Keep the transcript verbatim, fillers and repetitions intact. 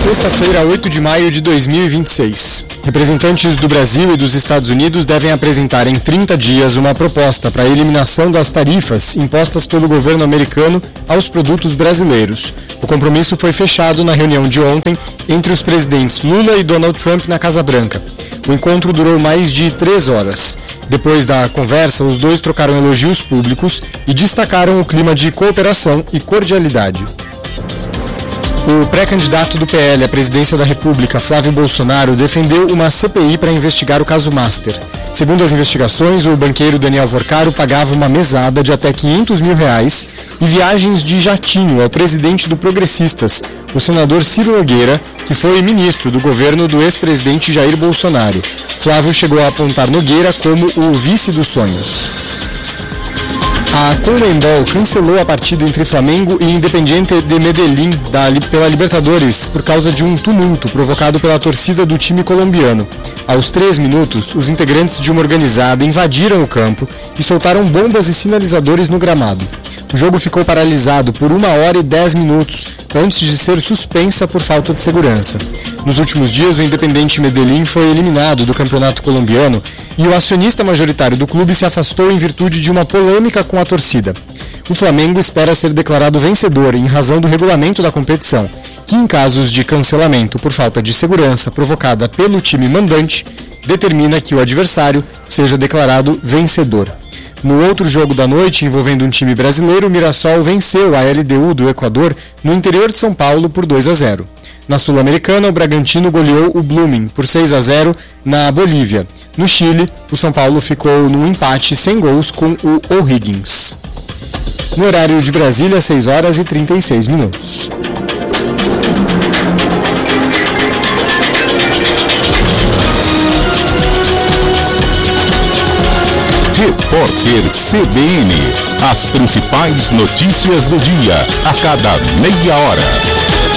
Sexta-feira, oito de maio de dois mil e vinte e seis. Representantes do Brasil e dos Estados Unidos devem apresentar em trinta dias uma proposta para a eliminação das tarifas impostas pelo governo americano aos produtos brasileiros. O compromisso foi fechado na reunião de ontem entre os presidentes Lula e Donald Trump na Casa Branca. O encontro durou mais de três horas. Depois da conversa, os dois trocaram elogios públicos e destacaram o clima de cooperação e cordialidade. O pré-candidato do P L à presidência da República, Flávio Bolsonaro, defendeu uma C P I para investigar o caso Master. Segundo as investigações, o banqueiro Daniel Vorcaro pagava uma mesada de até quinhentos mil reais e viagens de jatinho ao presidente do Progressistas, o senador Ciro Nogueira, que foi ministro do governo do ex-presidente Jair Bolsonaro. Flávio chegou a apontar Nogueira como o vice dos sonhos. A Conmebol cancelou a partida entre Flamengo e Independiente de Medellín da, pela Libertadores por causa de um tumulto provocado pela torcida do time colombiano. Aos três minutos, os integrantes de uma organizada invadiram o campo e soltaram bombas e sinalizadores no gramado. O jogo ficou paralisado por uma hora e dez minutos, antes de ser suspensa por falta de segurança. Nos últimos dias, o Independiente Medellín foi eliminado do campeonato colombiano e o acionista majoritário do clube se afastou em virtude de uma polêmica com a torcida. O Flamengo espera ser declarado vencedor em razão do regulamento da competição, que em casos de cancelamento por falta de segurança provocada pelo time mandante, determina que o adversário seja declarado vencedor. No outro jogo da noite, envolvendo um time brasileiro, o Mirassol venceu a L D U do Equador no interior de São Paulo por dois a zero. Na Sul-Americana, o Bragantino goleou o Blooming por seis a zero na Bolívia. No Chile, o São Paulo ficou no empate sem gols com o O'Higgins. No horário de Brasília, seis horas e trinta e seis minutos. Repórter C B N. As principais notícias do dia, a cada meia hora.